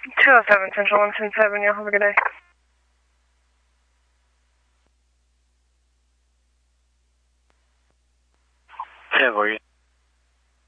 207 Central 177, y'all have a good day. Hey, Morgan.